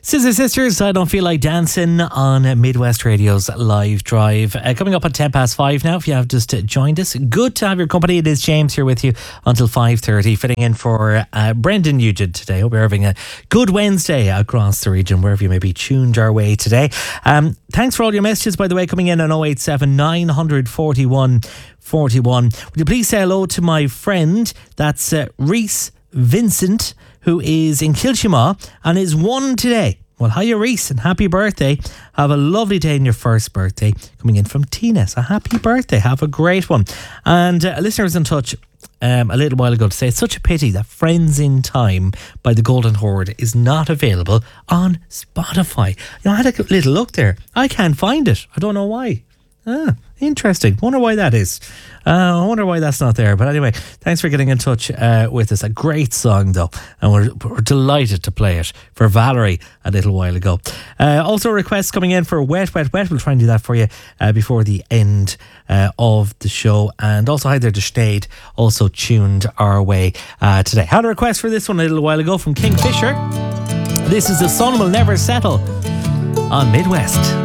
Scissor Sisters, I Don't Feel Like Dancing on Midwest Radio's Live Drive. Coming up at 5:10 now, if you have just joined us. Good to have your company. It is James here with you until 5:30, fitting in for Brendan Nugent today. Hope you're having a good Wednesday across the region, wherever you may be tuned our way today. Thanks for all your messages, by the way, coming in on 087 941 41. Would you please say hello to my friend, that's Reese Vincent, who is in Kilshima and is 1 today. Well, hiya Reese, and happy birthday. Have a lovely day in your first birthday. Coming in from Tina, so happy birthday. Have a great one. And a listener was in touch a little while ago to say it's such a pity that Friends in Time by the Golden Horde is not available on Spotify. You know, I had a little look there. I can't find it. I don't know why. Interesting. Wonder why that is. I wonder why that's not there. But anyway, thanks for getting in touch with us. A great song though, and we're delighted to play it for Valerie a little while ago. Also requests coming in for Wet Wet Wet. We'll try and do that for you before the end of the show. And also hi there to Sinead, also tuned our way today. Had a request for this one a little while ago from Kingfisher. This is The Sun Will Never Settle on Midwest.